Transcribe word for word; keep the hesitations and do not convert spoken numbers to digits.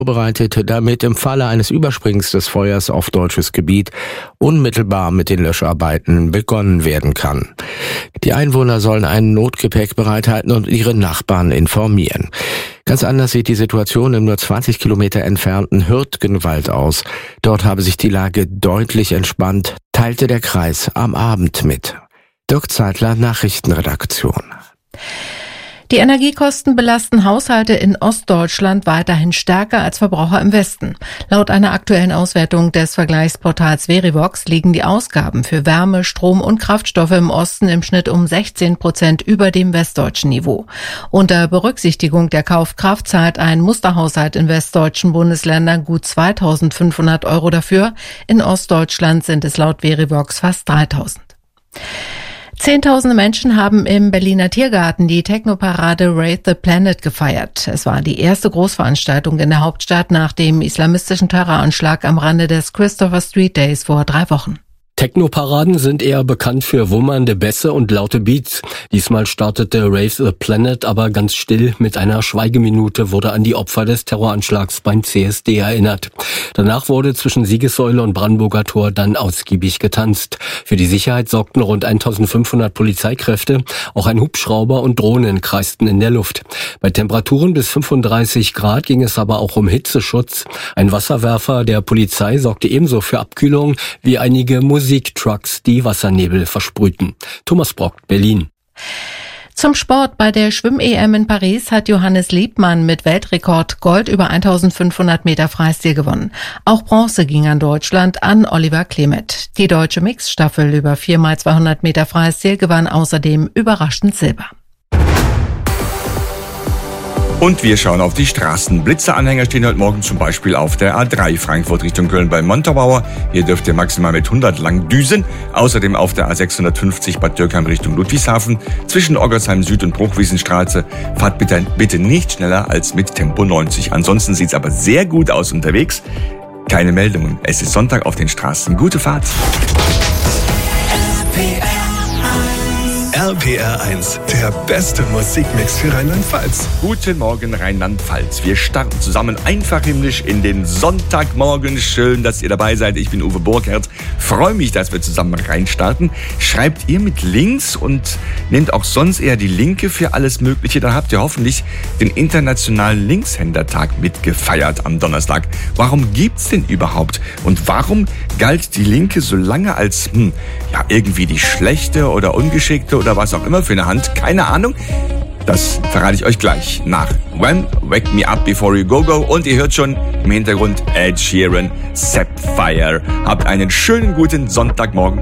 vorbereitet, damit im Falle eines Übersprings des Feuers auf deutsches Gebiet unmittelbar mit den Löscharbeiten begonnen werden kann. Die Einwohner sollen ein Notgepäck bereithalten und ihre Nachbarn informieren. Ganz anders sieht die Situation im nur zwanzig Kilometer entfernten Hürtgenwald aus. Dort habe sich die Lage deutlich entspannt, teilte der Kreis am Abend mit. Dirk Zeitler, Nachrichtenredaktion. Die Energiekosten belasten Haushalte in Ostdeutschland weiterhin stärker als Verbraucher im Westen. Laut einer aktuellen Auswertung des Vergleichsportals Verivox liegen die Ausgaben für Wärme, Strom und Kraftstoffe im Osten im Schnitt um sechzehn Prozent über dem westdeutschen Niveau. Unter Berücksichtigung der Kaufkraft zahlt ein Musterhaushalt in westdeutschen Bundesländern gut zweitausendfünfhundert Euro dafür. In Ostdeutschland sind es laut Verivox fast dreitausend. Zehntausende Menschen haben im Berliner Tiergarten die Technoparade Raid the Planet gefeiert. Es war die erste Großveranstaltung in der Hauptstadt nach dem islamistischen Terroranschlag am Rande des Christopher Street Days vor drei Wochen. Technoparaden sind eher bekannt für wummernde Bässe und laute Beats. Diesmal startete Raid the Planet aber ganz still. Mit einer Schweigeminute wurde an die Opfer des Terroranschlags beim C S D erinnert. Danach wurde zwischen Siegessäule und Brandenburger Tor dann ausgiebig getanzt. Für die Sicherheit sorgten rund eintausendfünfhundert Polizeikräfte. Auch ein Hubschrauber und Drohnen kreisten in der Luft. Bei Temperaturen bis fünfunddreißig Grad ging es aber auch um Hitzeschutz. Ein Wasserwerfer der Polizei sorgte ebenso für Abkühlung wie einige Musik Musiktrucks, die Wassernebel versprühten. Thomas Brock, Berlin. Zum Sport. Bei der Schwimm-E M in Paris hat Johannes Liebmann mit Weltrekord Gold über eintausendfünfhundert Meter Freistil gewonnen. Auch Bronze ging an Deutschland an Oliver Klemet. Die deutsche Mixstaffel über vier mal zweihundert Meter Freistil gewann außerdem überraschend Silber. Und wir schauen auf die Straßen. Blitzeranhänger stehen heute Morgen zum Beispiel auf der A drei Frankfurt Richtung Köln bei Montabaur. Hier dürft ihr maximal mit hundert lang düsen. Außerdem auf der A sechshundertfünfzig Bad Dürkheim Richtung Ludwigshafen. Zwischen Oggersheim Süd und Bruchwiesenstraße. Fahrt bitte, bitte nicht schneller als mit Tempo neunzig. Ansonsten sieht's aber sehr gut aus unterwegs. Keine Meldungen. Es ist Sonntag auf den Straßen. Gute Fahrt. R P R eins, der beste Musikmix für Rheinland-Pfalz. Guten Morgen Rheinland-Pfalz. Wir starten zusammen einfach himmlisch in den Sonntagmorgen. Schön, dass ihr dabei seid. Ich bin Uwe Burkhardt. Freue mich, dass wir zusammen reinstarten. Schreibt ihr mit links und nehmt auch sonst eher die Linke für alles Mögliche. Dann habt ihr hoffentlich den Internationalen Linkshändertag mitgefeiert am Donnerstag. Warum gibt's den überhaupt? Und warum galt die Linke so lange als hm, ja irgendwie die schlechte oder ungeschickte oder was auch immer für eine Hand? Keine Ahnung. Das verrate ich euch gleich nach When Wake Me Up Before You Go Go. Und ihr hört schon im Hintergrund Ed Sheeran, Sapphire. Habt einen schönen guten Sonntagmorgen.